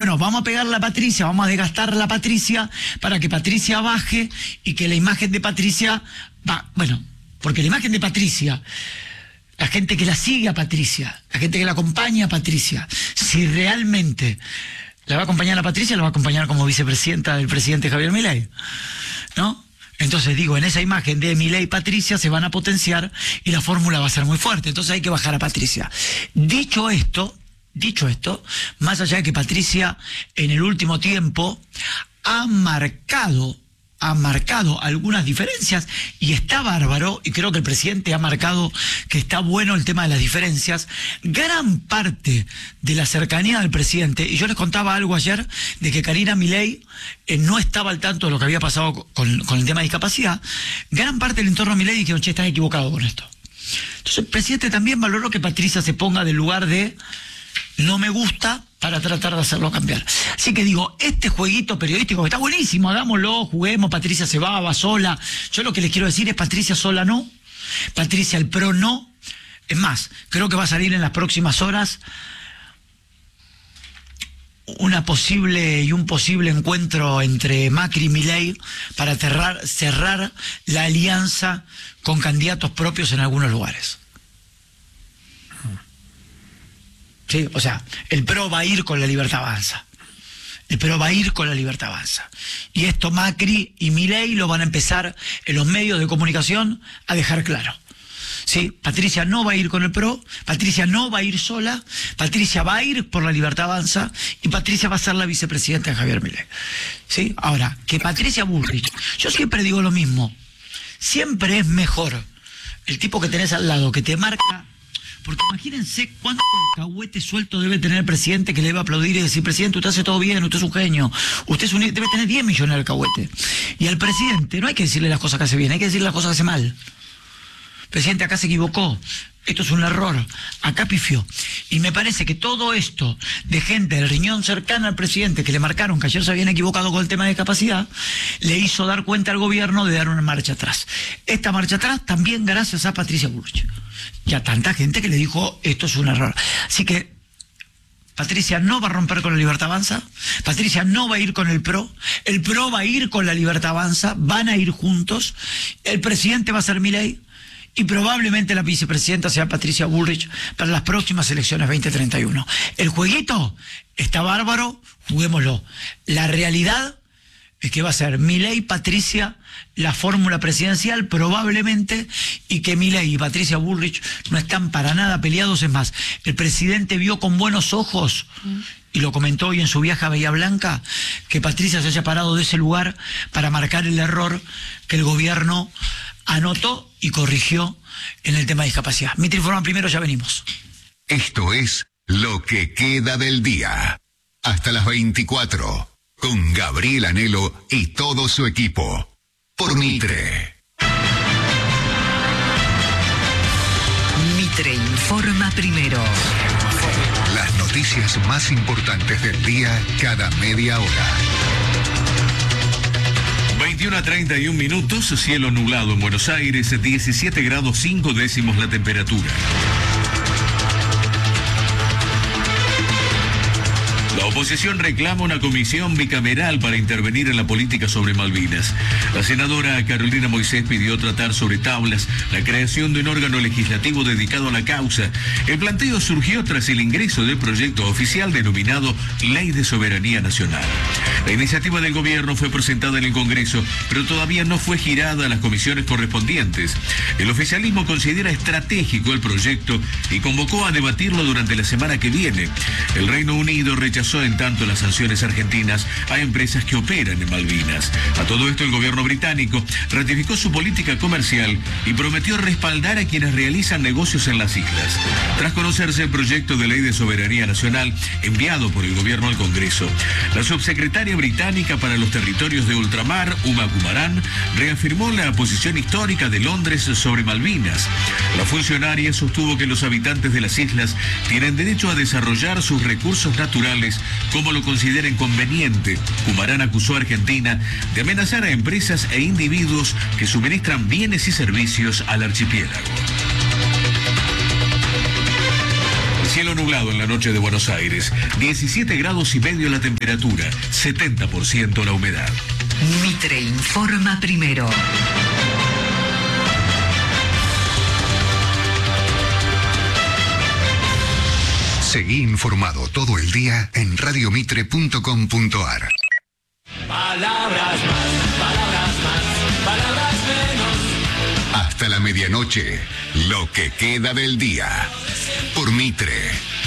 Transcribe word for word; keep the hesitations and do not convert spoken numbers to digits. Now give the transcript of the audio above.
bueno, vamos a pegarle a Patricia, vamos a desgastar a Patricia para que Patricia baje y que la imagen de Patricia va, bueno, porque la imagen de Patricia, la gente que la sigue a Patricia, la gente que la acompaña a Patricia, si realmente la va a acompañar a Patricia, la va a acompañar como vicepresidenta del presidente Javier Milei, ¿no? Entonces digo, en esa imagen de Milei y Patricia se van a potenciar y la fórmula va a ser muy fuerte, entonces hay que bajar a Patricia. Dicho esto, dicho esto, más allá de que Patricia en el último tiempo ha marcado ha marcado algunas diferencias y está bárbaro, y creo que el presidente ha marcado que está bueno el tema de las diferencias, gran parte de la cercanía del presidente, y yo les contaba algo ayer de que Karina Milei eh, no estaba al tanto de lo que había pasado con, con el tema de discapacidad, gran parte del entorno de Milei dijeron, che, estás equivocado con esto. Entonces el presidente también valoró que Patricia se ponga del lugar de no me gusta para tratar de hacerlo cambiar. Así que digo, este jueguito periodístico que está buenísimo, hagámoslo, juguemos, Patricia se va, va sola. Yo lo que les quiero decir es Patricia sola no, Patricia el PRO no. Es más, creo que va a salir en las próximas horas una posible y un posible encuentro entre Macri y Milei para cerrar, cerrar la alianza con candidatos propios en algunos lugares. Sí, o sea, el PRO va a ir con la Libertad Avanza. El PRO va a ir con la Libertad Avanza. Y esto Macri y Milei lo van a empezar en los medios de comunicación a dejar claro. Sí, Patricia no va a ir con el PRO, Patricia no va a ir sola, Patricia va a ir por la Libertad Avanza y Patricia va a ser la vicepresidenta de Javier Milei. Sí, ahora, que Patricia Bullrich, yo siempre digo lo mismo, siempre es mejor el tipo que tenés al lado, que te marca. Porque imagínense cuánto alcahuete suelto debe tener el presidente que le va a aplaudir y decir, presidente, usted hace todo bien, usted es un genio, usted es un... debe tener diez millones de alcahuete. Y al presidente no hay que decirle las cosas que hace bien, hay que decirle las cosas que hace mal. Presidente, acá se equivocó, esto es un error, acá pifió. Y me parece que todo esto de gente del riñón cercana al presidente que le marcaron que ayer se habían equivocado con el tema de discapacidad, le hizo dar cuenta al gobierno de dar una marcha atrás. Esta marcha atrás también gracias a Patricia Bullrich. Y a tanta gente que le dijo esto es un error. Así que Patricia no va a romper con la Libertad Avanza, Patricia no va a ir con el PRO, el PRO va a ir con la Libertad Avanza, van a ir juntos, el presidente va a ser Milei y probablemente la vicepresidenta sea Patricia Bullrich para las próximas elecciones veinte treinta y uno. El jueguito está bárbaro, juguémoslo. La realidad es que va a ser Milei, Patricia, la fórmula presidencial probablemente, y que Milei y Patricia Bullrich no están para nada peleados. Es más, el presidente vio con buenos ojos, mm. y lo comentó hoy en su viaje a Bahía Blanca, que Patricia se haya parado de ese lugar para marcar el error que el gobierno anotó y corrigió en el tema de discapacidad. Mitri informa primero, ya venimos. Esto es Lo que queda del día. Hasta las veinticuatro. Con Gabriel Anhelo y todo su equipo. Por Mitre. Mitre informa primero. Las noticias más importantes del día cada media hora. veintiuno a treinta y un minutos, cielo nublado en Buenos Aires, diecisiete grados cinco décimos la temperatura. La oposición reclama una comisión bicameral para intervenir en la política sobre Malvinas. La senadora Carolina Moisés pidió tratar sobre tablas la creación de un órgano legislativo dedicado a la causa. El planteo surgió tras el ingreso del proyecto oficial denominado Ley de Soberanía Nacional. La iniciativa del gobierno fue presentada en el Congreso, pero todavía no fue girada a las comisiones correspondientes. El oficialismo considera estratégico el proyecto y convocó a debatirlo durante la semana que viene. El Reino Unido rechazó en tanto las sanciones argentinas a empresas que operan en Malvinas. A todo esto, el gobierno británico ratificó su política comercial y prometió respaldar a quienes realizan negocios en las islas. Tras conocerse el proyecto de ley de soberanía nacional enviado por el gobierno al Congreso, la subsecretaria británica para los territorios de ultramar, Uma Kumaran, reafirmó la posición histórica de Londres sobre Malvinas. La funcionaria sostuvo que los habitantes de las islas tienen derecho a desarrollar sus recursos naturales como lo consideren conveniente. Kumaran acusó a Argentina de amenazar a empresas e individuos que suministran bienes y servicios al archipiélago. El Cielo nublado en la noche de Buenos Aires. diecisiete grados y medio la temperatura. setenta por ciento la humedad. Mitre informa primero. Seguí informado todo el día en radio mitre punto com punto a r. Palabras más, palabras más, palabras menos. Hasta la medianoche, lo que queda del día. Por Mitre.